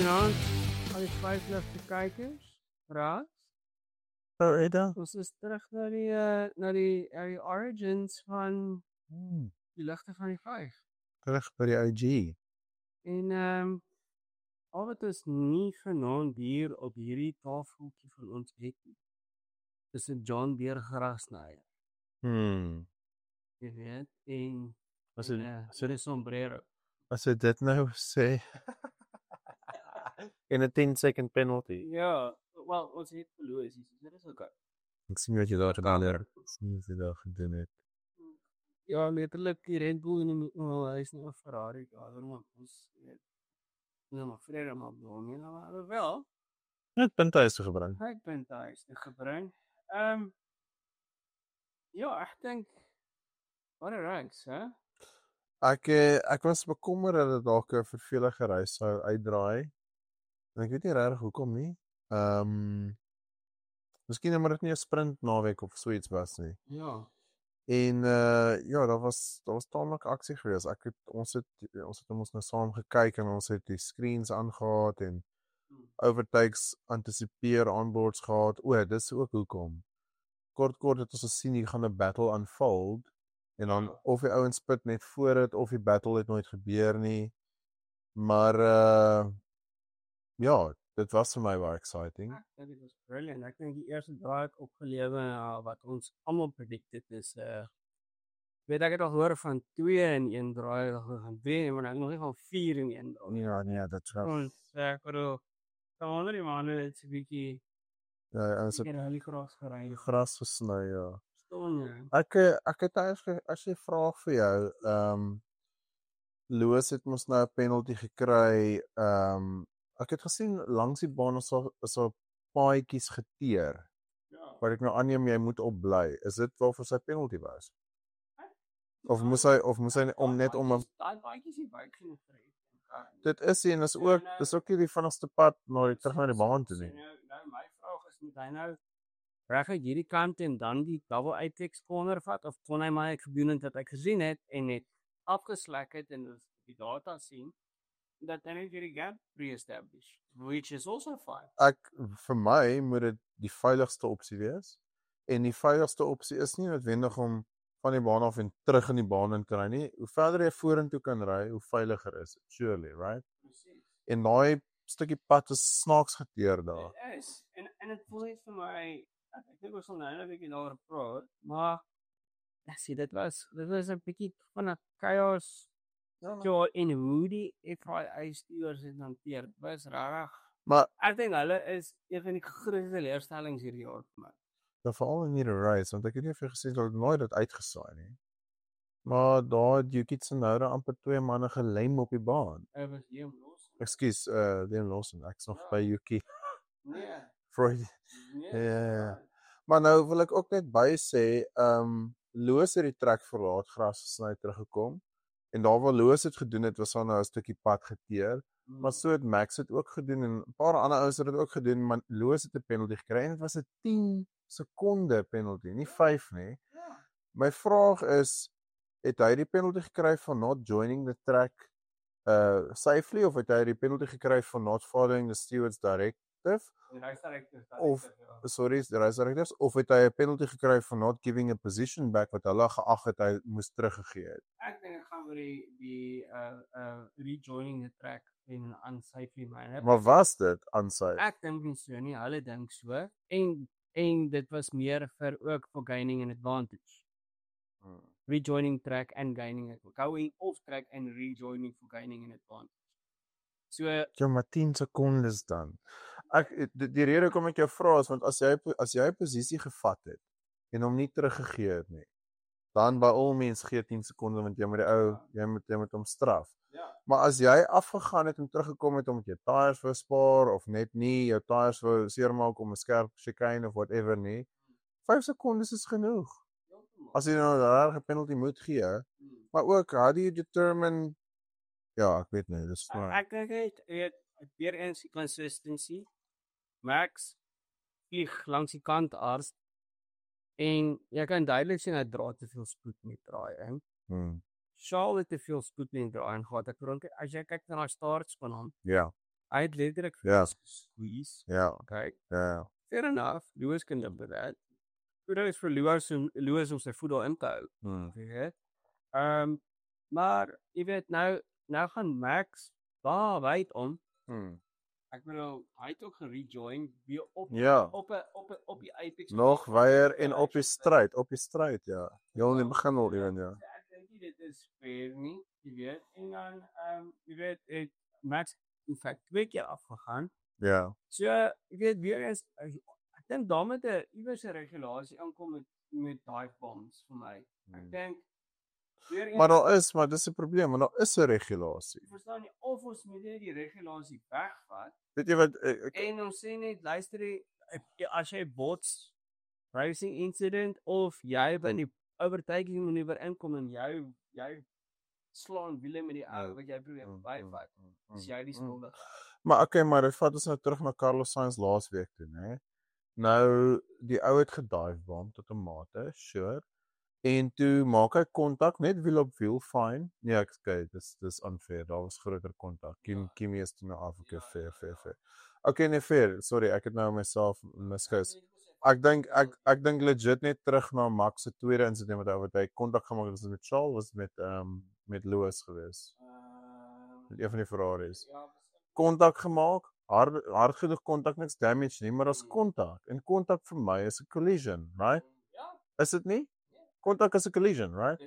Goeienaand, al die vryligte kykers, raas. Eda? Ons is terug na die origins van die ligte van die vyf. Terug by die OG. En al wat ons nie vanaand hier op hierdie tafeltjie van ons het nie, is 'n John Deere grasnyer. Jy weet, en As en, dit so 'n sombrero. as jy dit nou sê in 'n 10-second penalty. Ja, wel, ons het verloor, so dit is okay. Ek sien wat jy daar gedaan het. Ek sien wat jy daar gedoen het. Ja, letterlik die Red Bull en hy is nou 'n Ferrari, daarom ons weet. Nou maar vrede maar bloem, maar wel. Net punte huis toe gebring. Hy het punte huis toe gebring. Ja, ek dink wat 'n race, hè? Ek was bekommer dat dit dalk 'n vervelige reis sou uitdraai. En ek weet nie regtig hoekom nie. Miskien omdat dit nie 'n sprint naweek of so iets was nie. Ja. En ja, daar was taamlik aksie gewees. Ons het ons nou saam gekyk en ons het die screens aangehad en overtakes antisipeer onboards gehad. Dis ook hoekom. Kort het ons gesien hier gaan 'n battle unfold en dan of die ouens spit net voor dit of die battle het nooit gebeur nie. Maar ja, dit was vir my baie exciting. Ek dink dit was brilliant. Ek dink die eerste draai het opgelewer wat ons almal predicted is weet ek het al gehoor van 2 in 1 draai gaan wen, maar ek nog nie van 4 in 1 draai. Nee, dit was Ons ek bedoel dan onder die manne het 'n bietjie ons het die gras gery. gras gesny, ja. Verstaan jy? Ek het as jy vraag vir jou, Loos het mos nou 'n penalty gekry. Ek het gesien langs die baan is al paadjies geteer. Ja. Wat ek nou aanneem jy moet opbly. Is dit waarvoor sy penalty was? Of moes hy om net om 'n daai baadjies nie baie genoeg gery. Dit is en is ook nie die vinnigste pad terug na die baan toe nie. Nou my vraag is moet hy nou reg uit hierdie kant en dan die double apex corner vat of kon hy maar ek gedoen het wat ek gesien het en net afgeslek het en die data sien dat hy net hierdie gap re-establish, which is also fine. Vir my moet dit die veiligste opsie wees. En die veiligste opsie is nie noodwendig om van die baan af en terug in die baan in te ry nie. Hoe verder jy vorentoe kan ry, hoe veiliger is dit, surely, right? Presies. En daai stukkie pad is snaaks geteer daar. Dit is en dit voel net vir my ek dink ons sal nou 'n bietjie daaroor praat, maar ek sê dit was 'n bietjie van 'n chaos. Ja, en hoe die FIA stuurs het hanteer, was rarig. Maar ek dink hulle is een van die grootste teleurstellings hierdie jaar vir my. dan veral in hierdie race, want ek het nie vir gesê dat nooit dit uitgesaai nie. Maar daar het Yuki Tsunoda amper 2 manne gelem op die baan. Dit was Liam Lawson. Ekskuus, Liam Lawson, ek's nog by Yuki. Nee. Freud. Nee. Ja. Maar nou wil ek ook net by sê, Loos het die trek verlaat, gras gesny teruggekom. En daar waar Loos het gedoen het, was daar nou 'n stukkie pad geteer. Maar so het Max het ook gedoen en 'n paar ander ouens het dit ook gedoen, maar Loos het 'n penalty gekry en dit was 'n 10 sekonde penalty, nie 5 nie. Ja. My vraag is, het hy die penalty gekry for not joining the track safely of het hy die penalty gekry for not following the steward's directive? Of die race directives, of het hy 'n penalty gekry for not giving a position back wat hulle geag het hy moes teruggegee het? Ek dink ek gaan oor die rejoining the track in 'n unsafely manner. Maar was dit unsafe? Ek dink nie so nie, hulle dink so. En dit was meer vir ook for gaining an advantage. Rejoining track and gaining it. Going off track and rejoining for gaining an advantage. So Ja, maar 10 sekondes dan. Die rede hoekom ek jou vra is want as jy 'n posisie gevat het en hom nie teruggegee het nie, dan by al means gee 10 sekondes want jy moet jy moet hom straf. ja, Maar as jy afgegaan het en teruggekom het omdat jy tyres wou spaar of net nie jou tyres wou seermaak om 'n skerp chicane of whatever nie, 5 sekondes is genoeg. As jy nou 'n rare penalty moet gee, maar ook how do you determine ja, ek weet nie, dis vir ek dink dit weer eens die consistency. Max vlieg langs die kant aars en jy kan duidelik sien hy dra te veel spoed met draai, hè. Charles het te veel spoed met draai en gehad. Ek dink as jy kyk na daai starts van hom, ja. Hy het letterlik Ja. gesqueeze. Ja, Okay. ja. Fair enough. Lewis can live with that. Goed is vir Lewis om sy voet daarin te hou. Jy weet. Maar jy weet nou gaan Max daar wyd om. Ek bedoel, hy het ook gerejoin weer op Ja. op die Apex. Nog weier en op die stryd, ja. Heel in die begin al ewen, ja. Ek dink nie dit is fair nie, jy weet. En dan jy weet, het Max in feite 2 keer afgegaan. Ja. So, jy weet weer eens ek dink daar moet 'n iewers 'n regulasie inkom met dive bombs vir my. Ek dink weer eens Maar dis 'n probleem, want daar is 'n regulasie. verstaan nie of ons moet net die regulasie wegvat Weet jy wat en ons sê net luister as jy bots racing incident of jy by die overtaking maneuver inkom en jy slaan wiele met die ou wat jy probeer byvat. Dis jy die skuldige. Maar okay, maar dit vat ons nou terug na Carlos Sainz laasweek toe, né? Nou die ou het gedive bomb tot 'n mate, sure. En toe maak hy kontak net wiel op wiel, fine. Nee, ek sê dis unfair. Daar was groter kontak. Kimi is toe nou af, okay, fair. Okay, nee, fair. Sorry, ek het nou myself misgous. Ek dink legit net terug na Max se tweede insident wat hy kontak gemaak het met Charles, was met Lewis gewees. Met een van die Ferraris. Kontak gemaak, hard genoeg kontak, niks damage nie, maar daar's kontak. En kontak vir my is 'n collision, right? Is dit nie? Kontak is 'n collision, right?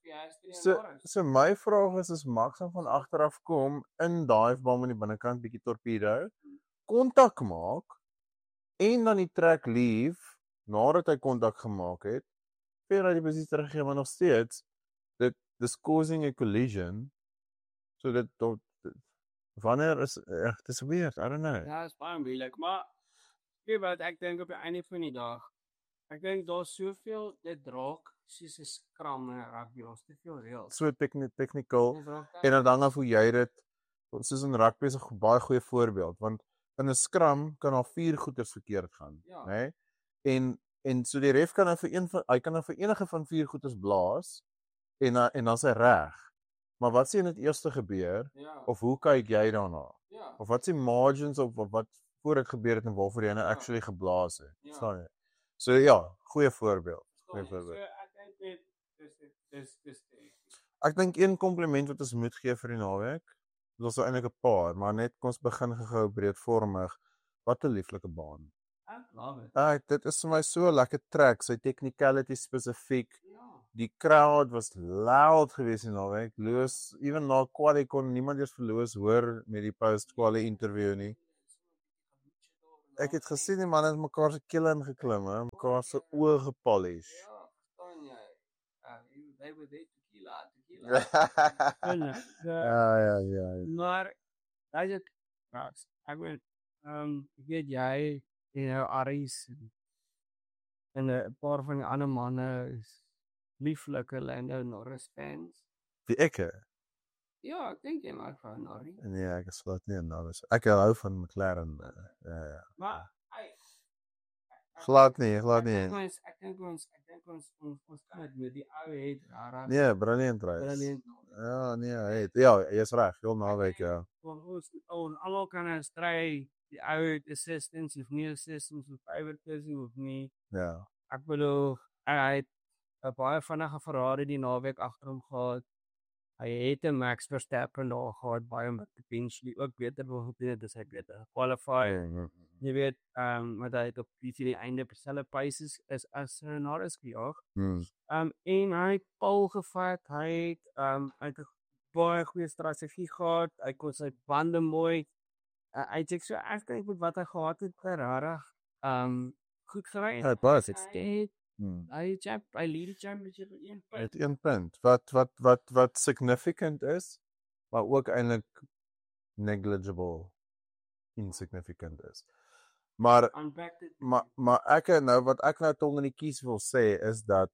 So my vraag is Max van agteraf kom in dive bomb aan die binnekant bietjie torpedo, kontak maak en dan die track leave nadat hy kontak gemaak het, vir hy die posisie teruggee, maar nog steeds this causing a collision. So dit wanneer is dis weird, I don't know. Ja, is baie moeilik, maar weet wat ek dink op die einde van die dag. Ek dink daar's soveel dit raak soos 'n scrum in rugby, daar's te veel reëls. So technical en dan af hoe jy dit soos in rugby is 'n baie goeie voorbeeld, want in 'n scrum kan daar 4 goeters verkeerd gaan, né? En so die ref kan dan hy kan dan vir enige van 4 goeters blaas en dan sy reg. Maar wat sien dit eers gebeur? Of hoe kyk jy daarna? Of wat se margins of wat voor dit gebeur het en waarvoor jy nou actually geblaas het? Verstaan jy? So ja, goeie voorbeeld. So ek dink dit dis ek dink een kompliment wat ons moet gee vir die naweek. Dit was eintlik 'n paar, maar net kom ons begin gehou breedvormig. Wat 'n lieflike baan. Ek love it. Dit is vir my so lekker track, sy technicality spesifiek. Die crowd was loud geweest die naweek. Lewis, even na quali kon niemand eers vir Lewis hoor met die post-quali interview nie. Ek het gesien die manne het mekaar se kille ingeklim, hè, mekaar se oë gepolish. Ja, verstaan jy? They were there tequila. Ja. Maar daai dit ek weet jy Aries en 'n paar van die ander manne is lieflike Lando Norris fans. Die ekke. Ja, ek dink jy maak van Norris. Nee, ek is glad nie 'n Norris. Ek hou van McLaren. Ja. Maar glad nie. Ek dink ons kan dit met die ou het rara. Nee, brilliant race. Ja, nee, het. Ja, jy's reg. Heel naweek, ja. Ons almal kan stry die ou assistance of nie assistance of favoritism of nie. Ja. Ek bedoel hy het 'n baie vinnige Ferrari die naweek agter hom gehad. Hy het 'n Max Verstappen daar gehad baie met potentially ook beter wil gedoen dis hy beter qualify. Jy weet, met hy het op die einde dieselfde paces is as Norris gejaag. En hy het pole gevat, hy het 'n baie goeie strategie gehad, hy kon sy bande mooi uitcheck, so ek dink met wat hy gehad het, regtig goed gery. Hy was dit. Hy lead die championship met 1 punt. Wat significant is, maar ook eintlik negligible, insignificant is. Maar ek nou wat ek nou tong in die kies wil sê is dat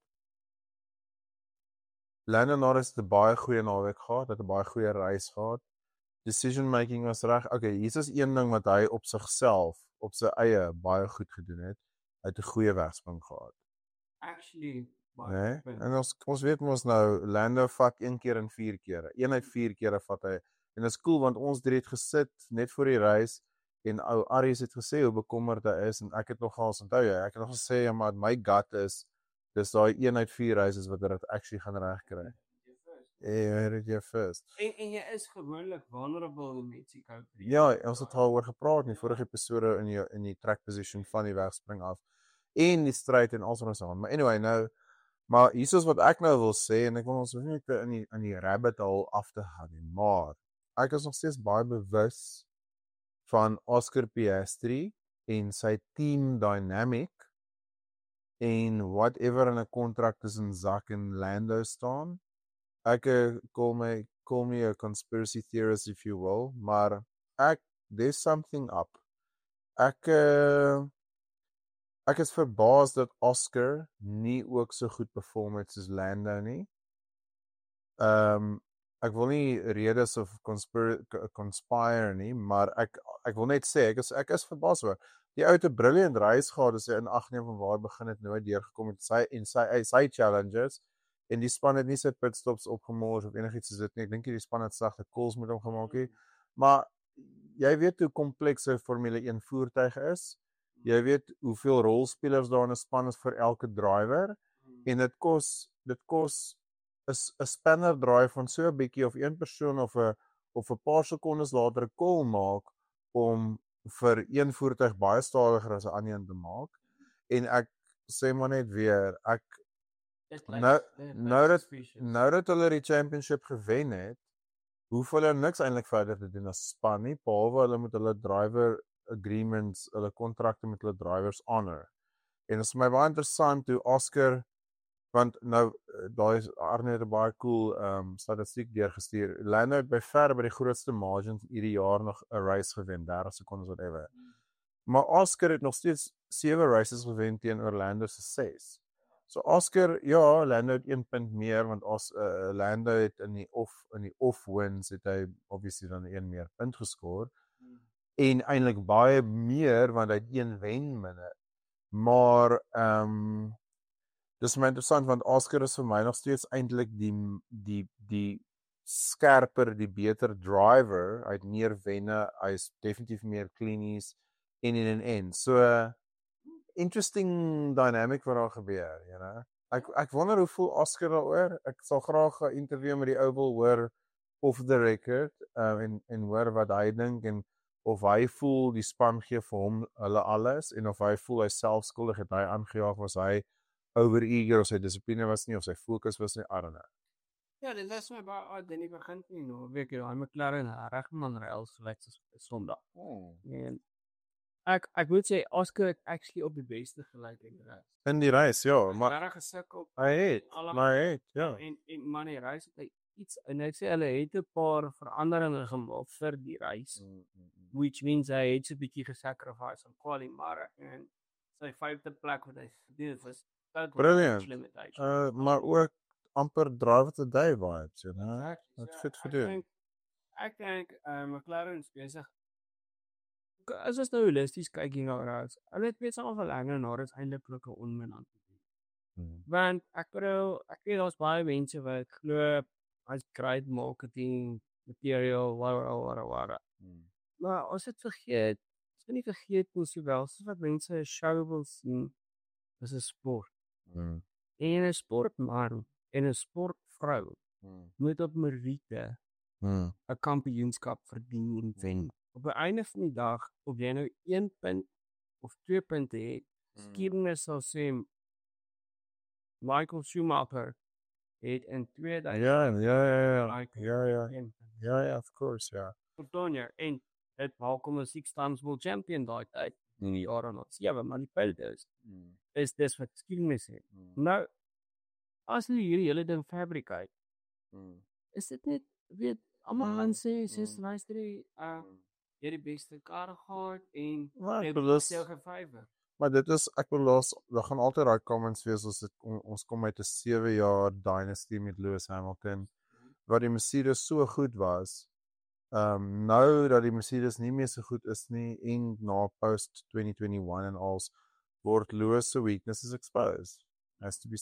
Lando Norris het 'n baie goeie naweek gehad, het 'n baie goeie reis gehad. Decision making was reg. Okay, hier is een ding wat hy op sigself, op sy eie baie goed gedoen het. Hy het 'n goeie wegspring gehad. Actually, en ons weet mos nou Lando vat 1 keer en 4 kere. Een uit 4 kere vat hy En dit is cool want ons het gesit net voor die reis en ou Aries het gesê hoe bekommerd hy is en ek het nogals onthou jy, ek het nog gesê ja, maar my gut is dis daai 1 uit 4 reis's wat dit actually gaan regkry. Heard it first. En jy is gewoonlik vulnerable in Mexico. Ja, ons het al oor gepraat in die vorige episode in die track position van die wegspring af. En die stryd en alles wat ons aan. Maar anyway, nou maar hier is wat ek nou wil sê en ek wil ons nie in die rabbit hole af te gaan nie, maar ek is nog steeds baie bewus van Oscar Piastri en sy team dynamic en whatever in 'n kontrak tussen Zak en Lando staan. Ek call me a conspiracy theorist if you will, maar there's something up. Ek is verbaas dat Oscar nie ook so goed perform het soos Lando nie. Ek wil nie redes of conspire nie, maar ek wil net sê ek is verbaas oor. Die ou het 'n brilliant race gehad as hy in ag neem van waar begin het nooit deurgekom het sy challenges en die span het nie sy pitstops opgemors of enigiets soos dit nie. Ek dink die span het sagte calls met hom gemaak het. Maar jy weet hoe kompleks 'n Formule 1 voertuig is. Jy weet hoeveel rolspelers daar in 'n span is vir elke driver en dit kos 'n spanner draai van so 'n bietjie of een persoon of 'n paar sekondes later 'n call maak om vir een voertuig baie stadiger as 'n ander een te maak. En ek sê maar net weer, nou dat hulle die championship gewen het, hoef hulle niks eintlik verder te doen as span nie, behalwe hulle moet hulle driver agreements, hulle kontrakte met hulle drivers honor. En dit is my baie interessant hoe Oscar, want nou daai Arne het 'n baie cool statistiek deurgestuur. Lando het by ver by die grootste margins hierdie jaar nog 'n race gewen, 30 sekondes whatever. Maar Oscar het nog steeds 7 races gewen teen Orlando se 6. So Oscar, ja, Lando het 1 punt meer want Lando het in die off wins het hy obviously dan 1 meer punt geskoor. En eintlik baie meer want hy het 1 wen minder. Maar dis my interessant want Oscar is vir my nog steeds eintlik die skerper, die beter driver. Hy het meer wenne, hy is definitief meer cleanies en. So interesting dynamic wat daar gebeur, you know. Ek wonder hoe voel Oscar daaroor. Ek sal graag 'n interview met die ou wil hoor off the record en hoor wat hy dink en of hy voel die span gee vir hom hulle alles en of hy voel hy self skuldig het hy aangejaag was hy over-eager of sy dissipline was nie of sy fokus was nie, I don't know. Ja, dit was my baie odd in die begin nie, nou weet jy, hy McLaren regman rails gelyk soos Sondag. En ek moet sê Oscar het actually op die beste gelyk in die race. In die race, ja, maar reg gesukkel. Hy het, ja. En man, die race het hy iets en ek sê hulle het 'n paar veranderinge gemaak vir die race. Which means hy het 'n bietjie gesacrifice aan quali maar en sy 5de plek wat hy gedoen was brilliant. Maar ook amper drive of the day vibes, you know. That's fit for doing. Ek dink McLaren is besig. As ons nou holisties kyk hier na race, hulle het weet saam verlang en nou is eintlik 'n onmin aan te doen. Want ek weet daar's baie mense wat glo as great marketing material whatever. Maar ons het vergeet, ons moet nie vergeet hoe sowel soos wat mense 'n show wil sien, is 'n sport. En 'n sportman en 'n sportvrou moet op meriete 'n kampioenskap verdien en wen. Op die einde van die dag, of jy nou 1 punt of 2 punte het, skiedenis sal sê Michael Schumacher het in 2000 Ja, of course, ja. Antonio en het Malcolm 'n 6 times world champion daai tyd in die jare nog. Ja, maar die punt is dis wat skiedenis het. Nou as jy hierdie hele ding fabricate, is dit net weet almal aan sê luister jy die beste kar gehad en jy sê gefavor. Maar dit is ek bedoel daar gaan altyd daai comments wees as ons kom uit 'n 7 jaar dynasty met Lewis Hamilton waar die Mercedes so goed was. Nou dat die Mercedes nie meer so goed is nie en na post 2021 en als word Lewis se weaknesses exposed. Has to be said.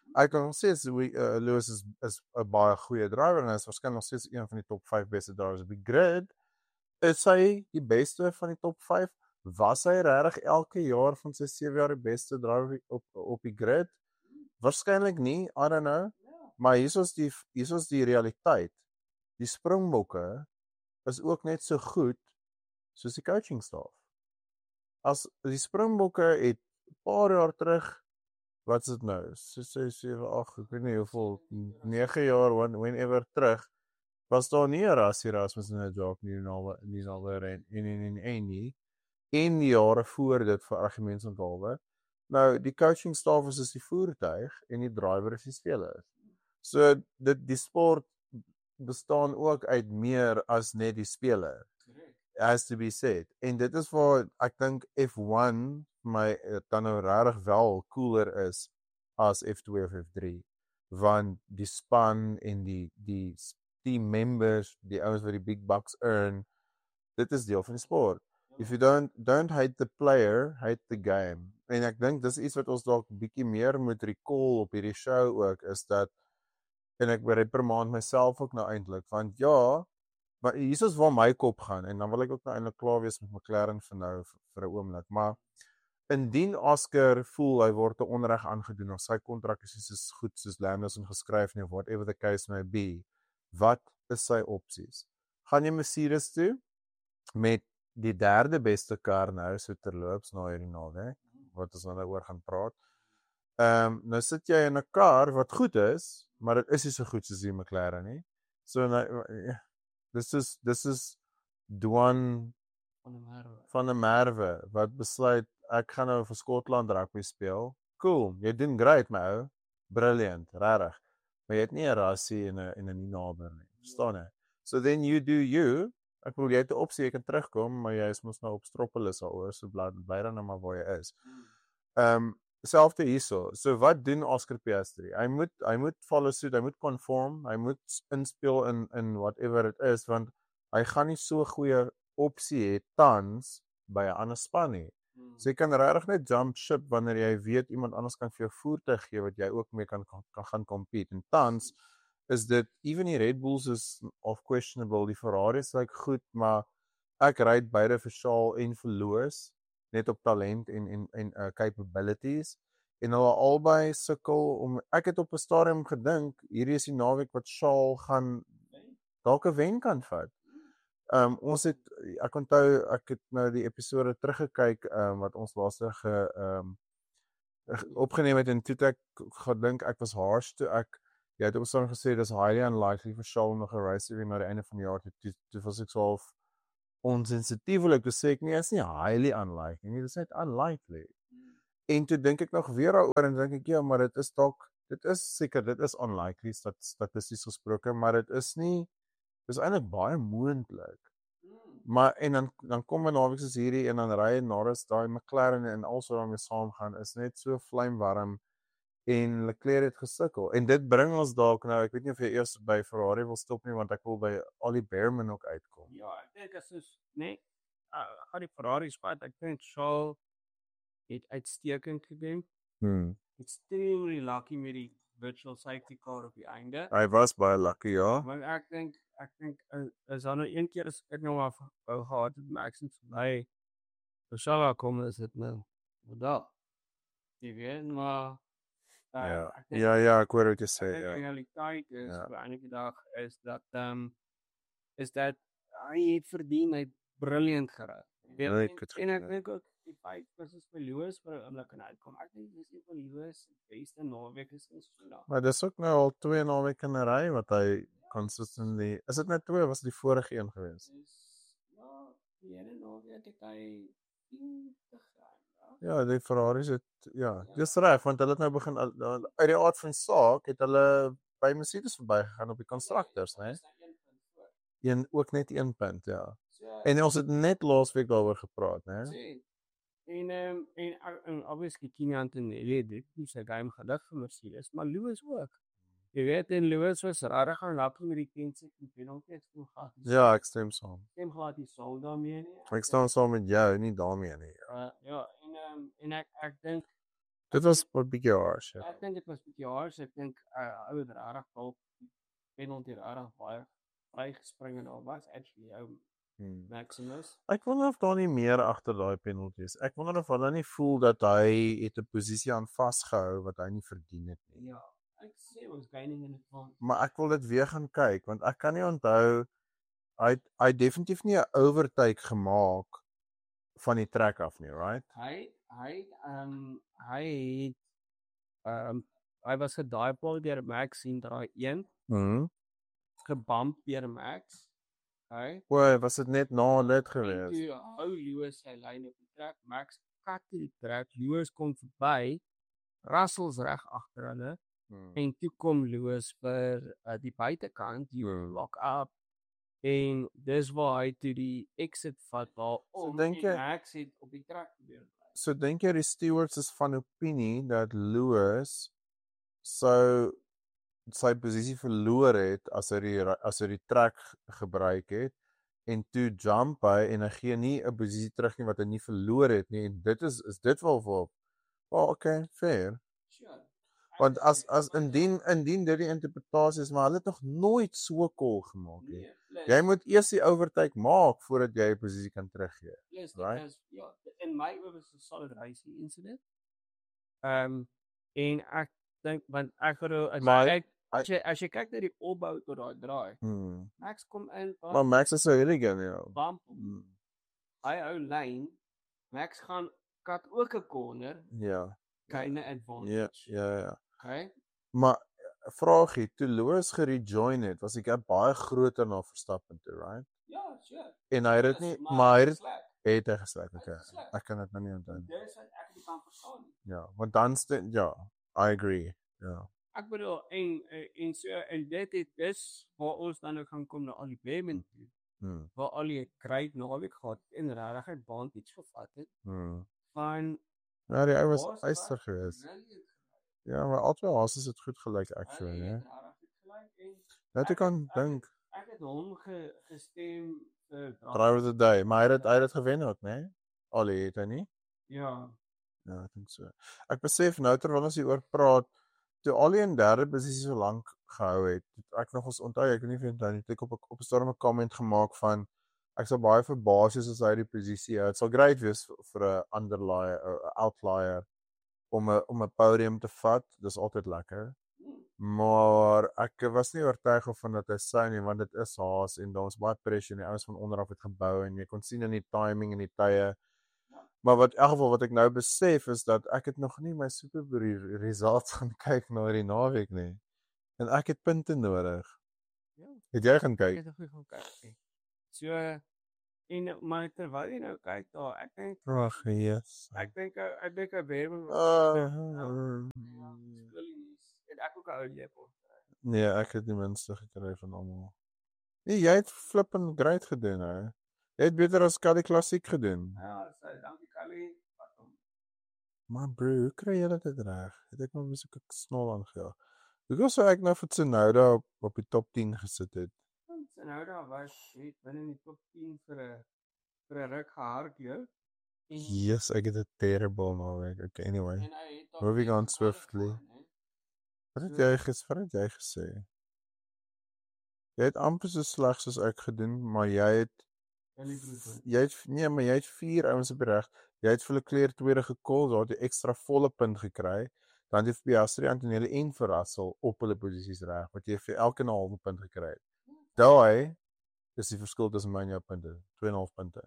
Ek kan nog steeds Lewis is 'n baie goeie driver en hy is waarskynlik nog steeds een van die top 5 beste drivers op die grid. Is hy die beste van die top 5? Was hy regtig elke jaar van sy 7 jaar die beste driver op die grid? Waarskynlik nie, I don't know. Maar hier is die realiteit. Die Springbokke is ook net so goed soos die coaching staff. As die Springbokke het 'n paar jaar terug, wat is dit nou? 6, 7, 8, ek weet nie hoeveel 9 jaar whenever terug was daar nie 'n Erasmus en 'n Jacques Nienaber en nie. En die jare voor dit vir argumentsenthalwe. Nou die coaching staff is die voertuig en die driver is die speler. So die sport bestaan ook uit meer as net die speler. Has to be said. En dit is waar ek dink F1 my dan nou regtig wel cooler is as F2 of F3, want die span en die team members, die ouens wat die big bucks earn, dit is deel van die sport. If you don't hate the player, hate the game. En ek dink dis iets wat ons dalk bietjie meer moet recall op hierdie show ook, is dat, en ek reprimand myself ook nou eintlik, want ja, maar hier is waar my kop gaan, en dan wil ek ook nou eintlik klaar wees met McLaren vir nou, vir 'n oomblik, maar indien Oscar voel hy word 'n onreg aangedoen of sy kontrak is nie so goed soos Lando geskryf nie, of whatever the case may be, wat is sy opsies? Gaan jy Mercedes toe met die derde beste kar nou so terloops na hierdie naweek, wat ons nou oor gaan praat. Nou sit jy in 'n kar wat goed is, maar dit is nie so goed soos die McLaren nie. So nou dis is Dwan van der Merwe wat besluit ek gaan nou vir Skotland rugby speel. Cool, jy doen great my ou. Brilliant, regtig. Maar jy het nie 'n rassie en 'n Nienaber nie. Verstaan jy? So then you do you. Ek bedoel jy het 'n opsie, jy kan terugkom, maar jy is mos nou op Stropolis daaroor, so bly dan nou maar waar jy is. Selfde hierso. So wat doen Oscar Piastri? Hy moet follow suit, hy moet conform, hy moet inspel in whatever it is, want hy gaan nie so goeie opsie hê tans by 'n ander span nie. So jy kan regtig net jump ship wanneer jy weet iemand anders kan vir jou voertuig gee wat jy ook mee kan gaan compete. En tans is dit even die Red Bulls is of questionable, die Ferraris lyk goed, maar ek ry beide vir Charles en vir Lewis net op talent en capabilities, en hulle albei sukkel om, ek het op 'n stadium gedink hierdie is die naweek wat Charles gaan dalk 'n wen kan vat. Ons het, ek onthou, ek het nou die episode teruggekyk wat ons laaste opgeneem het, en toe ek gedink ek was harsh toe jy het op staan gesê dis highly unlikely vir Charles nog 'n race te wen na die einde van die jaar, toe was ek so onsensitiewelik te sê ek nie, is nie highly unlikely nie, dis net unlikely. En toe dink ek nog weer daaroor en dink ek ja, maar dit is seker, dit is unlikely statisties gesproke, maar dit is eintlik baie moontlik. Maar en dan kom 'n naweek soos hierdie en dan ry Norris daai McLaren en also daarmee saamgaan is net so vlamwarm en Leclerc het gesukkel. En dit bring ons dalk nou, ek weet nie of jy eers by Ferrari wil stop nie, want ek wil by Ollie Bearman ook uitkom. Ja, ek dink as is nee, gaan die Ferrari squad, ek dink Charles het uitstekend gedoen. Extremely lucky met die virtual safety car op die einde. Hy was baie lucky, ja. Maar ek dink is daar nou een keer as ek nou maar wou gehad het Max en verby Charles kom, is dit nou daar. Jy weet, maar ja, ek hoor wat jy sê. Die realiteit is vir enige dag is dat hy het verdien, hy het brilliant gery. En ek dink ook die feit versus vir Lewis vir 'n oomblik kan uitkom. Ek dink dis nie vir Lewis die beste naweek is in Sondag. Maar dis ook nou al 2 naweke in 'n ry wat hy consistently. Is dit net 2 was die vorige een gewees? Ja, die ene naweek het hy 10 gegaan. Ja, die Ferraris het dis reg, want hulle het nou begin uit die aard van saak het hulle by Mercedes verbygegaan op die constructors, né? Ook net 1 punt, ja. En ons het net laasweek daaroor gepraat, né? En obviously Kimi Antonelli dit is 'n game gelig vir Mercedes, maar Lewis ook. Jy weet, en Lewis was regtig unlucky met die Kensington penalty gehad. Ja, ek stem saam. Stem glad die sou daarmee nie. Ek stem saam met jou, nie daarmee nie. Ja, en ek dink Dit was 'n bietjie harsh. Ja. Ek dink dit was 'n bietjie hard. Ek dink ou het regtig dalk penalty regtig baie vrygespring en al was actually ou Maximus. Ek wonder of daar nie meer agter daai penalty is. Ek wonder of hulle nie voel dat hy het 'n posisie aan vasgehou wat hy nie verdien het nie. Ja, ek sê was gaining in advance. Maar ek wil dit weer gaan kyk want ek kan nie onthou hy definitief nie 'n overtake gemaak van die trek af nie, right? Hy was gedaaipaal deur Max in draai 1, gebump deur Max. Was dit net na dit En gewees? toe hou Lewis sy lyn op die trek, Max kat die trek, Lewis kom verby, Russell's reg agter hulle en toe kom Lewis vir die buitekant, die lock up en dis waar hy toe die exit vat waar dink jy Max het op die trek gebeur. So dink jy die stewards is van opinie dat Lewis sou sy posisie verloor het as hy die trek gebruik het en toe jump hy en hy gee nie 'n posisie terug nie wat hy nie verloor het nie en dit is dit wel vir okay, fair. Sure. Want as indien dit die interpretasie is, maar hulle het nog nooit so call gemaak nie. Jy moet eers die overtake maak voordat jy 'n posisie kan teruggee. Yes, right? Because ja, in my oor was 'n solid racing incident. En ek dink want ek gou as jy kyk na die opbou tot daai draai. Max kom in, maar Max is so hierdie ja. Bump. Hy hou lyn. Max gaan kat ook 'n corner. Ja. Keine advantage. Ja. Okay. Maar vraagie, toe Lewis gerejoin het, was die gap baie groter na Verstappen toe, right? Ja, sure. En hy het dit nie, maar hy het hy gesluit. Okay. Ek kan dit nou nie onthou nie. Dis wat ek nie kan verstaan nie. Ja, want dan ja, I agree. Ja. Ek bedoel en so en dit het dis waar ons dan nou gaan kom na al die Bremen toe. Waar al die great naweek gehad en regtig baan iets gevat het. Van ja, die ou was yster geweest. Ja, maar altyd Haas is dit goed gelyk actually, hè. Net ek kan dink. Ek het hom gestem Driver of the day, maar hy het dit gewen ook, né? Allie het hy nie? Ja. Ja, ek dink so. Ek besef nou terwyl ons hier oor praat, toe Allie in derde posisie so lank gehou het, ek nog ons onthou, ek weet nie of jy onthou nie, ek op 'n storm 'n comment gemaak van ek sal baie verbaas wees as hy die posisie hou. Dit sal great wees vir 'n underlier, 'n outlier om 'n podium te vat. Dis altyd lekker. Maar ek was nie oortuig van dat hy sou nie, want dit is Haas en daar's baie pressure en die ouens van onderaf het gebou en jy kon sien in die timing en die tye. Maar in elk geval wat ek nou besef is dat ek het nog nie my Super Bowl results gaan kyk na die naweek nie. En ek het punte nodig. Ja. Het jy gaan kyk? Ek het nog gaan kyk. So en maar terwyl jy nou kyk daar, ek dink Ag, yes. Ek dink hy weer en ek ook ou jy kon. Nee, ek het die minste gekry van almal. Nee, jy het flippend great gedoen, hè. Jy het beter as Kali klassiek gedoen. Ja, dankie Kali. Maar bro, hoe kry jy dit reg? Het ek nog so 'n snol aangehou. Hoekom sou ek nou vir Tsunoda op die top 10 gesit het? Tsunoda was binne die top 10 vir 'n ruk gehardloop. Yes, ek het 'n terrible naweek. Okay, anyway. Moving on swiftly. Wat het jy gesê? Jy het amper so sleg soos ek gedoen, maar jy het 4 ouens op die reg. Jy het vir Leclerc tweede gekol, daar het jy ekstra volle punt gekry. Dan het Piastri, Antonelli en Russell op hulle posisies reg, wat jy vir elke 'n halwe punt gekry het. Daai is die verskil tussen my en jou punte, 2,5 punte.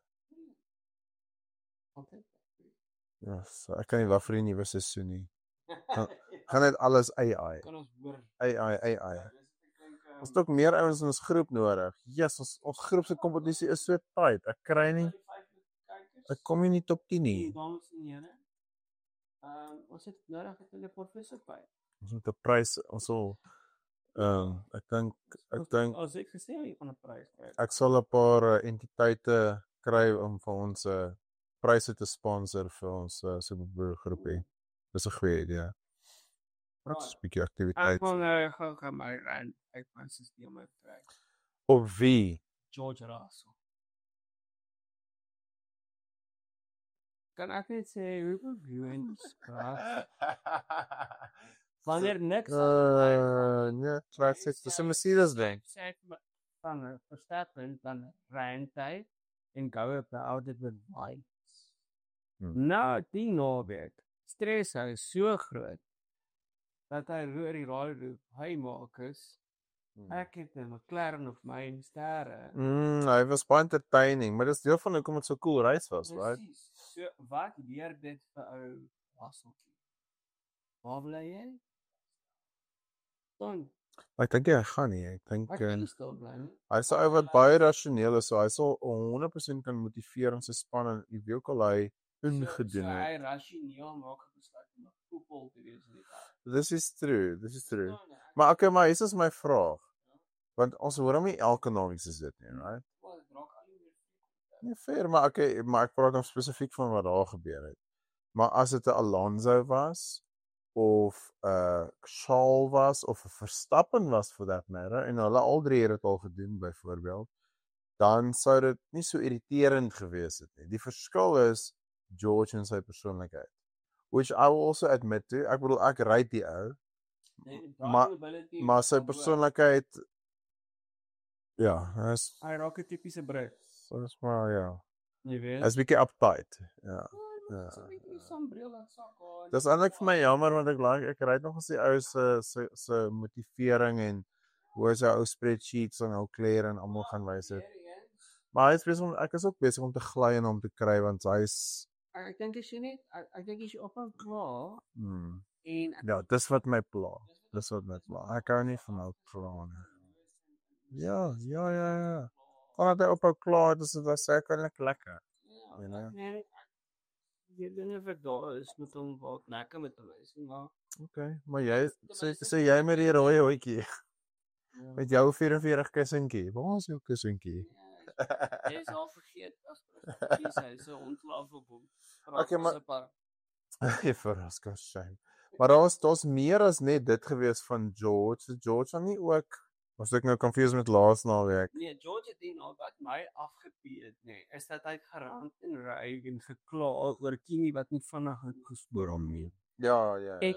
Ja, so ek kan nie wag vir die nuwe seisoen nie. Gaan net alles AI. Kan ons hoor. AI. Ons het ook meer ouens in ons groep nodig. Yes, ons groep se kompetisie is so tight. Ek kry nie. Ek kom nie top 10 nie. Dames en here. Ons het nodig 'n teleportvisser by. Ons moet 'n prys, ons sal ek dink as ek gesê hy gaan 'n prys kry. Ek sal 'n paar entiteite kry om vir ons pryse te sponsor vir ons Super Bowl groepie. Dis 'n goeie idee. Wat 'n bietjie aktiwiteit. Ek wil nou gou my rand uit my stelsel uittrek. Op wie? George Russell. kan ek net sê hoeveel viewings graag wanneer niks nee, trek sê, dis 'n Mercedes ding. sê van Verstappen dan Ryan en gou op die altyd met baie. Nou die naweek stres hy so groot dat hy roer die radio hy maak is ek het 'n McLaren of my sterre. Hy was baie entertaining, maar dis deel van hoekom dit so cool reis was, right? Presies. So wat leer dit vir ou wasseltjie? Waar bly jy? Dan Ek dink hy gaan nie. Ek dink ek kan stil bly. hy's 'n ou wat baie rasioneel is, so hy sal 100% kan motiveer in sy span en wie ook al hy ingedoen So het. hy rasioneel maak 'n besluit om 'n voetbal te wees in die wêreld. This is true. Maar okay, maar hier is my vraag. Want ons hoor hom nie elke naweek soos dit nie, right? Wel, dit raak al hoe meer frequent. Nee, fair, maar okay, maar ek praat nou spesifiek van wat daar gebeur het. Maar as dit 'n Alonso was of 'n Charles was of 'n Verstappen was for that matter en hulle al drie het dit al gedoen byvoorbeeld, dan sou dit nie so irriterend gewees het nie. Die verskil is George en sy persoonlikheid. Which I will also admit to. Ek bedoel ek ry die ou, maar sy persoonlikheid ja, hy raak 'n tipiese Brit. Soos maar ja. Jy weet. Hy's bietjie uptight. Ja. So 'n bietjie sonbril en sak aan. Dis eintlik vir my jammer want ek ry nog as die ou se motivering en hoe hy sy ou spreadsheets en ou klere en almal gaan wys het. Maar hy is besig ek is ook besig om te gly en hom te kry want hy's ek dink as jy net ek dink as jy ophou kla en ja, dis wat my pla. Ek hou nie van ou kla nie. Ja. Omdat hy ophou kla, dis sekerlik lekker. You know. Nee, ek weet nie of ek daar is met hom wat lekker met hom is nie, maar Okay, maar jy sê jy met die rooi hondjie. Met jou 44 kussentjie. Waar is jou kussentjie? Jy is al vergeet as presies hy so ontlaaf op hom. Okay, maar jy verras shame. Maar daar's meer as net dit gewees van George. George dan nie ook was ek nou confused met laas naweek. Nee, George het nie nou wat my afgepeet nie. Is dat hy gerand en ry en gekla oor Kimi wat nie vinnig gespoor hom nie. Ja.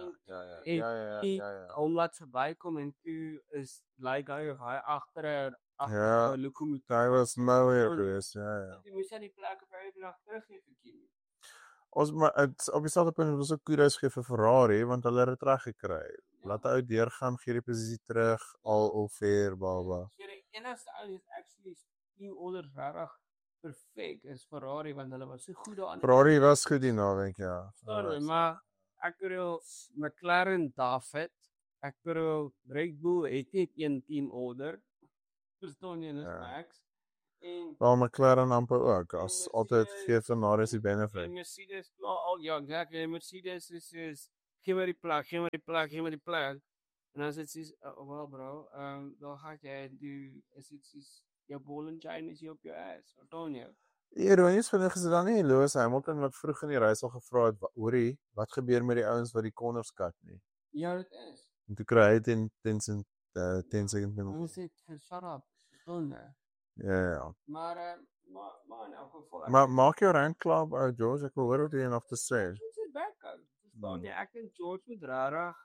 Omdat sy bykom en toe is like hy agter 'n lokomotief. Hy was nowhere gewees. Ja. Jy moes die plek op hy dag teruggee vir Kimi. Ons maar op dieselfde punt was ook kudos gee vir Ferrari want hulle het dit reg gekry. Laat hy uit deurgaan, gee die posisie terug, all fair baba. So die enigste ou is actually team orders regtig perfek is Ferrari want hulle was so goed daaraan. Ferrari was goed die naweek, ja. Maar ek bedoel McLaren David, ek bedoel Red Bull het net een team order. Verstaan jy net Max? En wel McLaren amper ook as altyd gee Ferrari die benefit. Mercedes al ja, exactly. Mercedes is gee my die plek. En as dit is well bro, dan gaan jy doen is dit jou ball and chain is op jou ass. Verstaan jy? Ironies vinnig is dit dan nie Lewis Hamilton wat vroeg in die race al gevra het, hoorie, wat gebeur met die ouens wat die corners cut nie? Ja, dit is. En toe kry hy 10 second penalty. Ons het shut up. Sonne. Ja. Maar in elk geval. Maar maak jou rand klaar ou George, ek wil hoor wat jy nog te sê. Dit is backup. Verstaan jy? Ek dink George moet rarig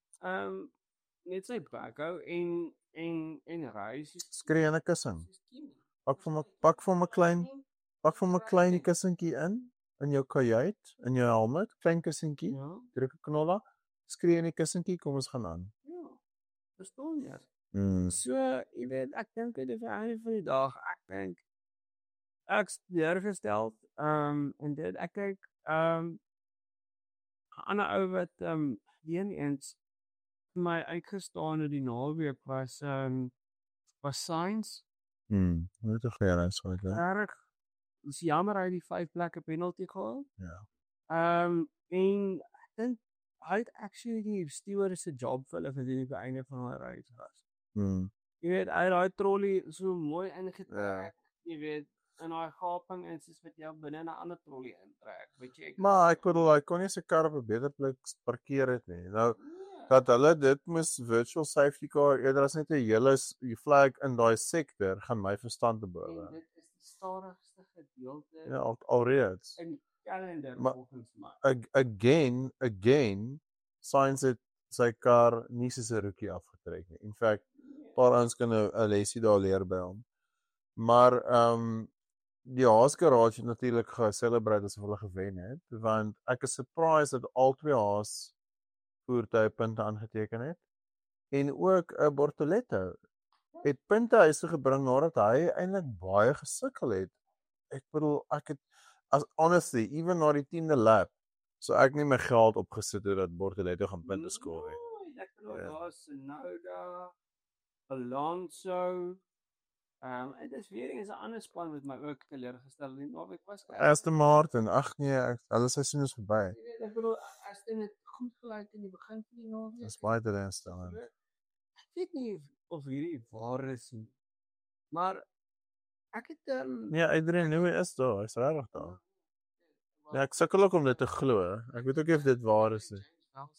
net sy backup en reis. Skree in 'n kussing. Pak vir my klein kussentjie in jou kajuit, in jou helmet, klein kussentjie. Ja. Druk 'n knolla, skree in die kussentjie, kom ons gaan aan. Ja. Verstaan jy? So, jy weet, ek dink dit is einde van die dag. Ek dink ek's deurgestel en dit ek kyk 'n ander ou wat eens my uitgestaan het die naweek was Sainz. Moet ek weer eens hoor. Erg. Dis jammer hy die 5 plekke penalty gehad. Ja. En ek dink hy het actually die steward se job vir hulle gedoen op die einde van die race was. Jy weet, hy het daai trolley so mooi ingetrek. Jy weet, en daai gaping is soos wat jy binne 'n ander trolley intrek, weet jy. Maar ek bedoel hy kon nie sy kar op 'n beter plek parkeer het nie. Nou dat hulle dit moes virtual safety car eerder as net 'n hele flag in daai sektor gaan my verstand te bowe. Dit is die stadigste gedeelte. Ja, alreeds. En calendar Maar- volgens my. Again, Sainz het sy kar nie soos 'n rookie afgetrek nie. In fact, paar ouens kan 'n lesie daar leer by hom. Maar die Haas Garage het natuurlik ge-celebrate asof hulle gewen het, want ek is surprised dat al twee Haas voertuie punte aangeteken het. En ook 'n Bortoleto het punte huis toe gebring nadat hy eintlik baie gesukkel het. Ek bedoel, ek het as honestly, even na die 10de lap, so ek nie my geld opgesit het dat Bortoleto gaan punte skoor nie. Ek bedoel, Ja. daar's Tsunoda, Alonso. En dis weer eens 'n ander span wat my ook teleurgestel het. Die naweek was Aston Martin, ag nee, hulle seisoen is verby. Jy weet, ek bedoel, Aston het goed gelyk in die begin van die naweek. Dis baie teleurstellend. Ek weet nie of hierdie waar is nie. Maar ek het Nee, Adrian Newey is daar, hy's regtig daar. Ja, ek sukkel ook om dit te glo. Ek weet ook nie of dit waar is nie.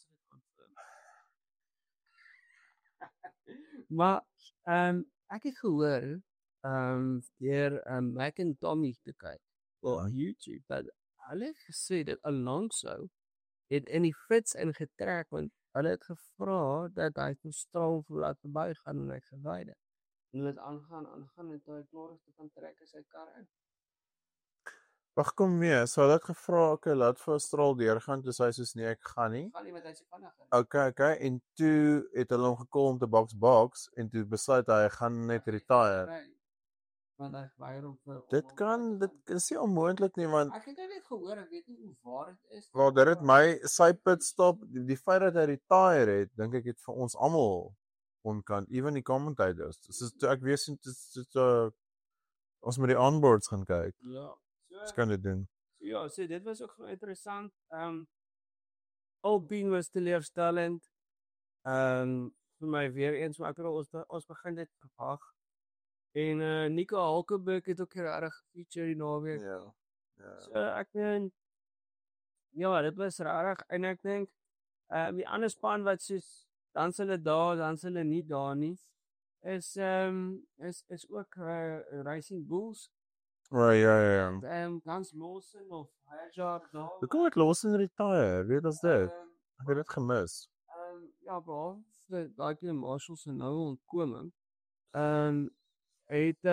Maar ek het gehoor deur Mac en Tommy te kyk op YouTube dat hulle het gesê dat Alonso het in die fits ingetrek want hulle het gevra dat hy kon straal voor laat verbygaan en hy gewy het. En hulle het aangaan en toe hy klaar is te kan trek sy kar in. Wag, kom mee. So hulle het gevra, okay, laat vir 'n straal deurgaan, toe sê hy soos nee, ek gaan nie. Gaan nie met hy se vinniger. Okay, en toe het hulle hom gekom om te box en toe besluit hy gaan net retire. Want hy weier om vir Dit is nie onmoontlik nie, want Ek het net gehoor, ek weet nie hoe waar dit is. wel dit het my sy pitstop, die feit dat hy retire het, dink ek het vir ons almal onkant, even die commentators. Dis toe ek weet ons met die onboards gaan kyk. Ja. Ons kan dit doen. Ja, so dit was ook interessant. Alpine was teleurstellend. Vir my weer eens, maar ek het ons begin dit verwag. En Nico Hulkenberg het ook regtig gefeature die naweek. Ja. So ek dink ja, dit was regtig en ek dink die ander span wat soos dan hulle daar, dan hulle nie daar nie is ook Racing Bulls. Right, ja. Lance Lawson of Hajar daar. Hoe kom ek Lawson retire? Weet ons dit? Ek het dit gemis. Ja, behalwe daai keer Marshall se nou ontkoming. Het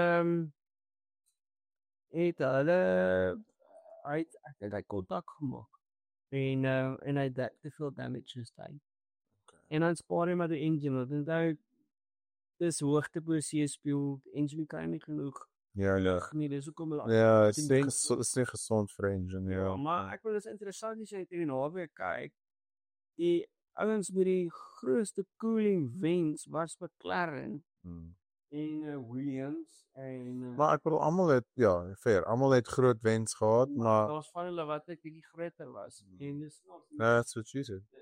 hulle hy kontak gemaak. En hy het te veel damage gestay. En dan spaar hy maar die engine, want onthou dis hoogteposisie speel, die engine kan nie genoeg. Ja. Nee, dis hoekom hulle Ja, dit is nie gesond vir engine, ja. maar ek wil dis interessant as jy dit in die naweek kyk. Die ouens met die grootste cooling wens was McLaren en Williams en Maar ek bedoel almal het fair, almal het groot wens gehad, maar daar's van hulle wat net bietjie groter was. En dis nog that's what she said.